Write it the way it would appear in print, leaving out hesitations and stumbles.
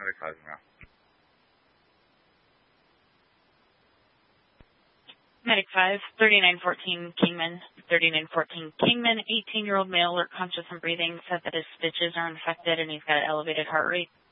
Medic 5 now. Medic 5, 3914 Kingman. 3914 Kingman, 18-year-old male, alert, conscious and breathing, said that his stitches are infected and he's got an elevated heart rate.